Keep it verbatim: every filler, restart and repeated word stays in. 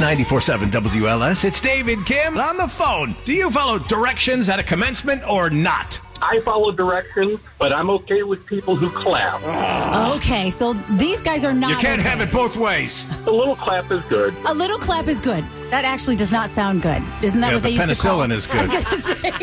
ninety-four point seven W L S. It's David Kim on the phone. Do you follow directions at a commencement or not? I follow directions, but I'm okay with people who clap. Okay, so these guys are not You can't okay. have it both ways. A little clap is good. A little clap is good. That actually does not sound good. Isn't that Yeah, what they the used to call penicillin it? is I was good. gonna say.